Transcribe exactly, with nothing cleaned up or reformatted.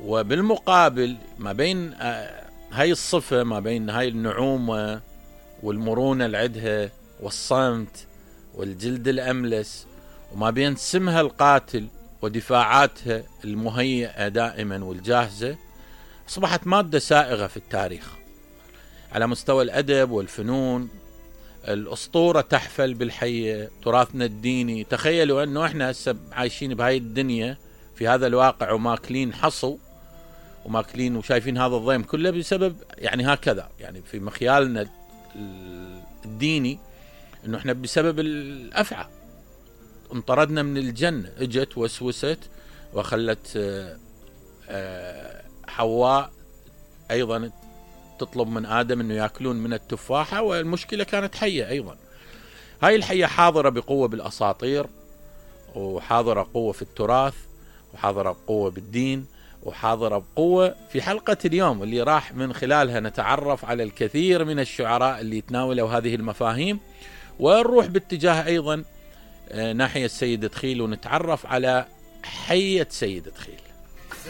وبالمقابل ما بين هاي الصفة، ما بين هاي النعومة والمرونة اللي عندها والصمت والجلد الأملس، وما بين سمها القاتل ودفاعاتها المهيئة دائما والجاهزة، أصبحت مادة سائغة في التاريخ على مستوى الأدب والفنون. الأسطورة تحفل بالحية، تراثنا الديني. تخيلوا أنه إحنا هسه عايشين بهاي الدنيا في هذا الواقع وماكلين حصو وماكلين وشايفين هذا الضيم كله بسبب يعني هكذا، يعني في مخيالنا الديني أنه إحنا بسبب الأفعى انطردنا من الجنة. اجت وسوست وخلت حواء أيضا تطلب من آدم أنه يأكلون من التفاحة، والمشكلة كانت حية أيضا. هاي الحية حاضرة بقوة بالأساطير، وحاضرة قوة في التراث، وحاضرة بقوة بالدين، وحاضرة بقوة في حلقة اليوم اللي راح من خلالها نتعرف على الكثير من الشعراء اللي يتناولوا هذه المفاهيم، ونروح باتجاه أيضا ناحية سيد دخيل ونتعرف على حية سيد دخيل.